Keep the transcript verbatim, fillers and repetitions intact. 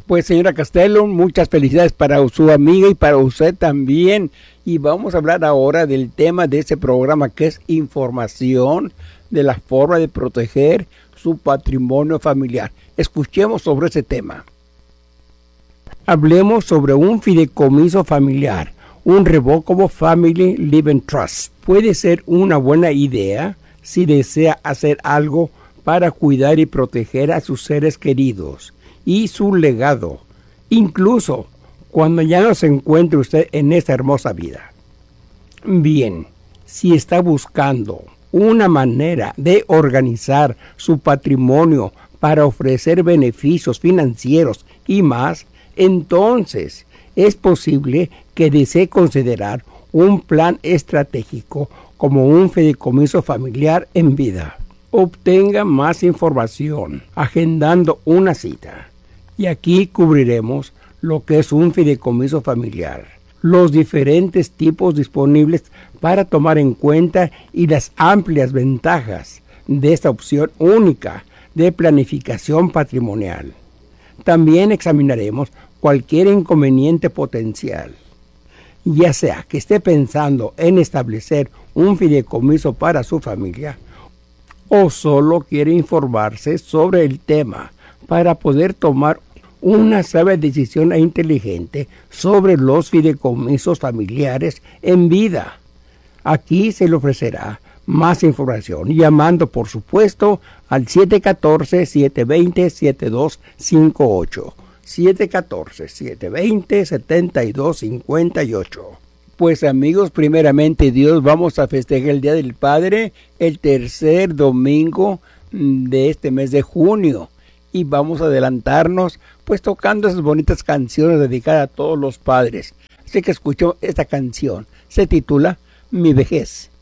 Pues señora Castelo, muchas felicidades para su amiga y para usted también. Y vamos a hablar ahora del tema de este programa, que es información de la forma de proteger su patrimonio familiar. Escuchemos sobre ese tema. Hablemos sobre un fideicomiso familiar, un Revocable Family Living Trust. Puede ser una buena idea si desea hacer algo para cuidar y proteger a sus seres queridos y su legado, incluso cuando ya no se encuentre usted en esta hermosa vida. Bien, si está buscando una manera de organizar su patrimonio para ofrecer beneficios financieros y más, entonces es posible que desee considerar un plan estratégico como un fideicomiso familiar en vida. Obtenga más información agendando una cita. Y aquí cubriremos lo que es un fideicomiso familiar, los diferentes tipos disponibles para tomar en cuenta y las amplias ventajas de esta opción única de planificación patrimonial. También examinaremos cualquier inconveniente potencial, ya sea que esté pensando en establecer un fideicomiso para su familia o solo quiere informarse sobre el tema para poder tomar una sabia decisión e inteligente sobre los fideicomisos familiares en vida. Aquí se le ofrecerá más información llamando, por supuesto, al siete uno cuatro, siete dos cero, siete dos cinco ocho. siete uno cuatro, siete dos cero, siete dos cinco ocho. Pues amigos, primeramente Dios, vamos a festejar el Día del Padre, el tercer domingo de este mes de junio. Y vamos a adelantarnos pues tocando esas bonitas canciones dedicadas a todos los padres. Así que escucho esta canción. Se titula Mi Vejez.